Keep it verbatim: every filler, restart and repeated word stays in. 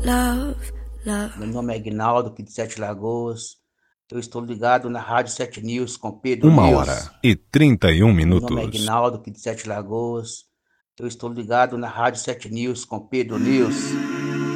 love, love. Meu nome é Aguinaldo, aqui de Sete Lagoas. Eu estou ligado na Rádio Sete News com Pedro Uma News. hora e trinta e um Meu nome é minutos. Aguinaldo, aqui de Sete Lagoas. Eu estou ligado na Rádio Sete News com Pedro News.